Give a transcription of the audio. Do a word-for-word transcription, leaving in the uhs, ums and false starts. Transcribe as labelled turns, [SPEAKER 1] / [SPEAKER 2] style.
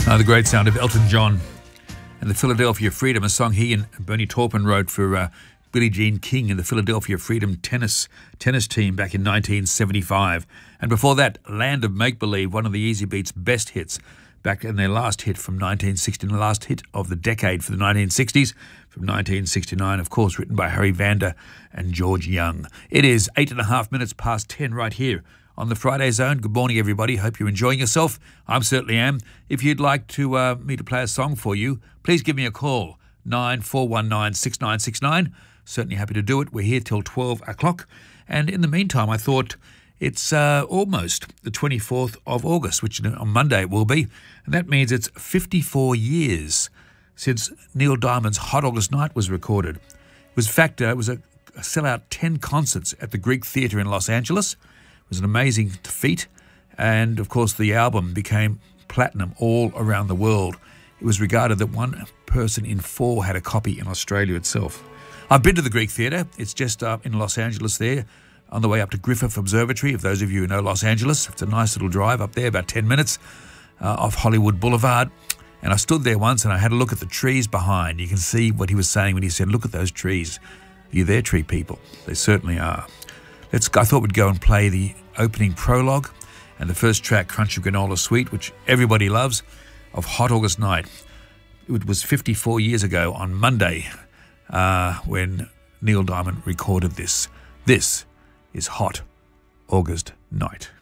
[SPEAKER 1] Uh, the great sound of Elton John and the Philadelphia Freedom, a song he and Bernie Taupin wrote for uh, Billie Jean King and the Philadelphia Freedom tennis tennis team back in nineteen seventy-five. And before that, Land of Make Believe, one of the Easy Beats' best hits, back in their last hit from nineteen sixty, the last hit of the decade for the nineteen sixties, from nineteen sixty-nine, of course, written by Harry Vanda and George Young. It is eight and a half minutes past ten right here on the Friday Zone. Good morning, everybody. Hope you're enjoying yourself. I certainly am. If you'd like to uh, me to play a song for you, please give me a call, nine four one nine, six nine six nine. Certainly happy to do it. We're here till twelve o'clock. And in the meantime, I thought it's uh, almost the twenty-fourth of August, which on Monday it will be. And that means it's fifty-four years since Neil Diamond's Hot August Night was recorded. It was, in fact, uh, it was a, a sellout ten concerts at the Greek Theatre in Los Angeles. It was an amazing feat, and of course the album became platinum all around the world. It was regarded that one person in four had a copy in Australia itself. I've been to the Greek Theatre. It's just uh, in Los Angeles there, on the way up to Griffith Observatory, if those of you who know Los Angeles. It's a nice little drive up there, about ten minutes uh, off Hollywood Boulevard. And I stood there once and I had a look at the trees behind. You can see what he was saying when he said, look at those trees. Are you there, tree people? They certainly are. Let's, I thought we'd go and play the opening prologue and the first track, Crunchy Granola Sweet, which everybody loves, of Hot August Night. It was fifty-four years ago on Monday uh, when Neil Diamond recorded this. This is Hot August Night.